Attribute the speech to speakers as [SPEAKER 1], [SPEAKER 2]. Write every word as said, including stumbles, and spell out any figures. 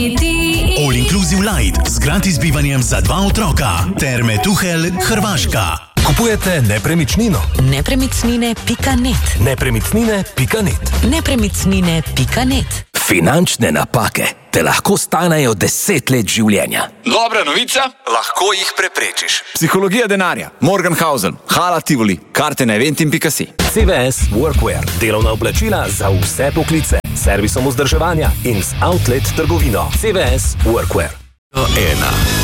[SPEAKER 1] All Inclusive Light z gratis bivanjem za dva otroka. Terme Tuhelj, Hrvaška.
[SPEAKER 2] Kupujete nepremičnino?
[SPEAKER 3] Nepremičnine pika net.
[SPEAKER 2] Nepremičnine pika net.
[SPEAKER 3] Nepremičnine pika net.
[SPEAKER 4] Finančne napake te lahko stanejo deset let življenja.
[SPEAKER 5] Dobra novica?
[SPEAKER 2] Lahko jih preprečiš.
[SPEAKER 5] Psihologija denarja. Morgenhausen, Hala Tivoli, karte na eventim pika si.
[SPEAKER 2] C V S Workwear. Delovna oblačila za vse poklice. Servisom vzdrževanja in z outlet trgovino. C V S Workwear.
[SPEAKER 1] Ena.